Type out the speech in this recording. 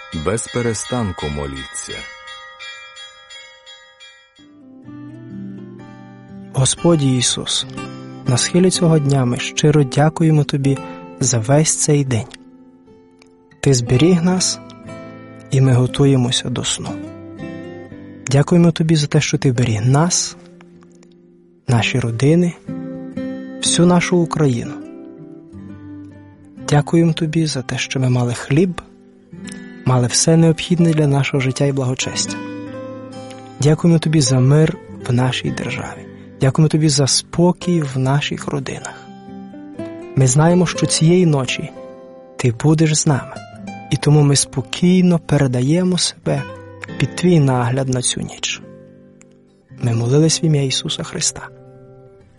без перестанку моліться. Господи Ісус, на схилі цього дня ми щиро дякуємо Тобі за весь цей день. Ти зберіг нас, і ми готуємося до сну. Дякуємо Тобі за те, що Ти беріг нас, наші родини, всю нашу Україну. Дякуємо Тобі за те, що ми мали хліб, мали все необхідне для нашого життя і благочестя. Дякуємо Тобі за мир в нашій державі. Дякуємо Тобі за спокій в наших родинах. Ми знаємо, що цієї ночі Ти будеш з нами, і тому ми спокійно передаємо себе під Твій нагляд на цю ніч. Ми молились в ім'я Ісуса Христа.